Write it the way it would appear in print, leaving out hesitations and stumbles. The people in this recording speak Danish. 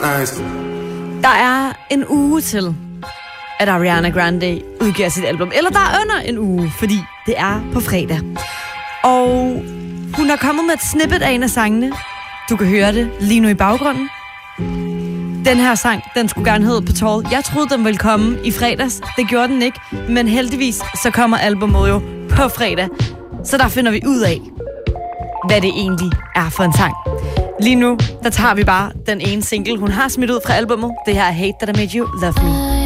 Der er en uge til, at Ariana Grande udgiver sit album. Eller der er under en uge, fordi det er på fredag. Og hun er kommet med et snippet af en af sangene. Du kan høre det lige nu i baggrunden. Den her sang, den skulle gerne hedde På Tåret. Jeg troede, den ville komme i fredags. Det gjorde den ikke. Men heldigvis, så kommer albumet jo på fredag. Så der finder vi ud af, hvad det egentlig er for en sang. Lige nu, der tager vi bare den ene single, hun har smidt ud fra albumet. Det her er Hate That I Made You Love Me.